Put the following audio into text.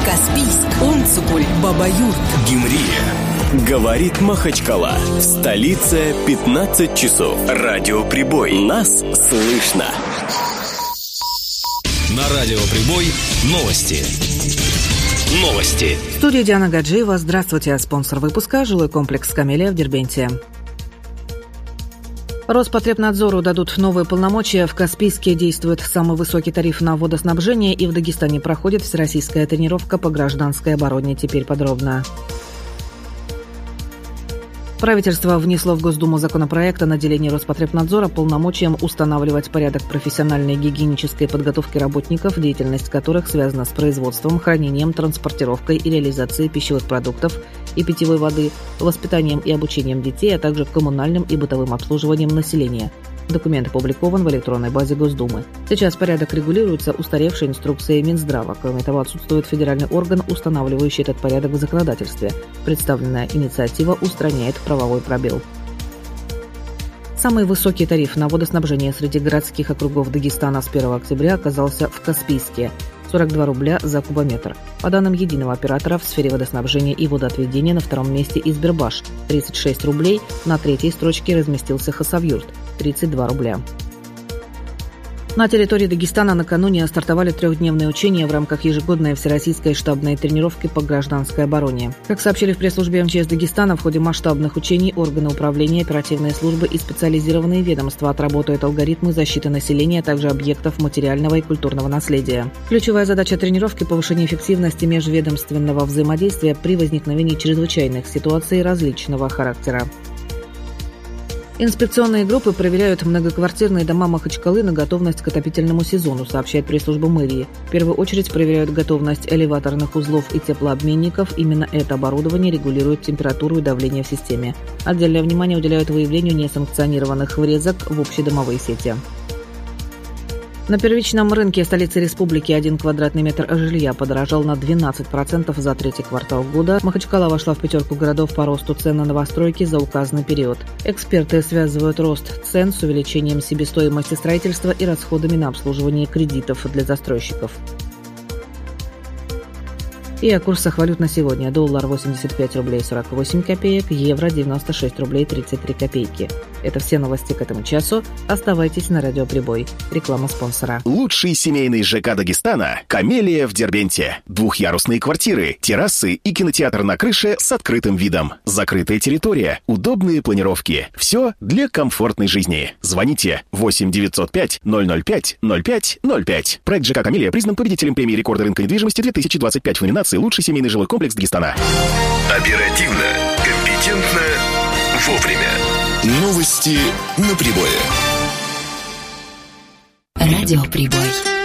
Каспийск, Онцугуль, Бабаюрт, Гимрия. Говорит Махачкала. В столице 15 часов. Радио Прибой. Нас слышно. На Радио Прибой новости. Новости. В студии Диана Гаджиева. Здравствуйте. Спонсор выпуска — жилой комплекс «Камелия» в Дербенте. Роспотребнадзору дадут новые полномочия. В Каспийске действует самый высокий тариф на водоснабжение, и в Дагестане проходит всероссийская тренировка по гражданской обороне. Теперь подробно. Правительство внесло в Госдуму законопроект о наделении Роспотребнадзора полномочием устанавливать порядок профессиональной гигиенической подготовки работников, деятельность которых связана с производством, хранением, транспортировкой и реализацией пищевых продуктов и питьевой воды, воспитанием и обучением детей, а также коммунальным и бытовым обслуживанием населения. Документ опубликован в электронной базе Госдумы. Сейчас порядок регулируется устаревшей инструкцией Минздрава. Кроме того, отсутствует федеральный орган, устанавливающий этот порядок в законодательстве. Представленная инициатива устраняет правовой пробел. Самый высокий тариф на водоснабжение среди городских округов Дагестана с 1 октября оказался в Каспийске – 42 рубля за кубометр. По данным единого оператора, в сфере водоснабжения и водоотведения на втором месте Избербаш – 36 рублей, на третьей строчке разместился Хасавюрт – 32 рубля. На территории Дагестана накануне стартовали трехдневные учения в рамках ежегодной всероссийской штабной тренировки по гражданской обороне. Как сообщили в пресс-службе МЧС Дагестана, в ходе масштабных учений органы управления, оперативные службы и специализированные ведомства отработают алгоритмы защиты населения, а также объектов материального и культурного наследия. Ключевая задача тренировки – повышение эффективности межведомственного взаимодействия при возникновении чрезвычайных ситуаций различного характера. Инспекционные группы проверяют многоквартирные дома Махачкалы на готовность к отопительному сезону, сообщает пресс-служба мэрии. В первую очередь проверяют готовность элеваторных узлов и теплообменников. Именно это оборудование регулирует температуру и давление в системе. Отдельное внимание уделяют выявлению несанкционированных врезок в общедомовые сети. На первичном рынке столицы республики 1 квадратный метр жилья подорожал на 12% за третий квартал года. Махачкала вошла в пятерку городов по росту цен на новостройки за указанный период. Эксперты связывают рост цен с увеличением себестоимости строительства и расходами на обслуживание кредитов для застройщиков. И о курсах валют на сегодня. Доллар 85 рублей 48 копеек, евро 96 рублей 33 копейки. Это все новости к этому часу. Оставайтесь на Радио Прибой. Реклама спонсора. Лучший семейный ЖК Дагестана – «Камелия» в Дербенте. Двухъярусные квартиры, террасы и кинотеатр на крыше с открытым видом. Закрытая территория, удобные планировки. Все для комфортной жизни. Звоните 8 905 005 05 05. Проект ЖК «Камелия» признан победителем премии рекорда рынка недвижимости 2025 в номинации «Лучший семейный жилой комплекс Дагестана». Оперативно, компетентно, вовремя. Новости на Прибое. Радио Прибой.